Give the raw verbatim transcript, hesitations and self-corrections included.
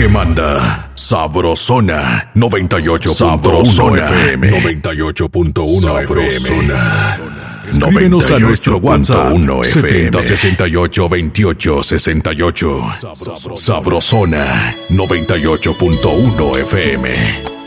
que manda. Sabrosona noventa y ocho punto uno F M. noventa y ocho punto uno F M. Escríbenos a nuestro WhatsApp setenta sesenta y ocho veintiocho sesenta y ocho. Sabrosona noventa y ocho punto uno F M.